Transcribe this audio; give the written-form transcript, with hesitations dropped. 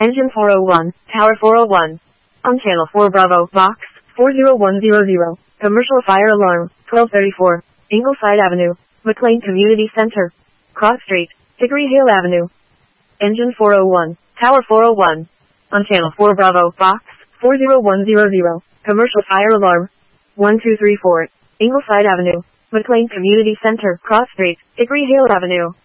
Engine 401, Tower 401. On Channel 4 Bravo, Box 40100. Commercial fire alarm, 1234. Ingleside Avenue, McLean Community Center. Cross Street, Hickory Hill Avenue. Engine 401, Tower 401. On Channel 4 Bravo, Box 40100. Commercial fire alarm, 1234. Ingleside Avenue, McLean Community Center. Cross Street, Hickory Hill Avenue.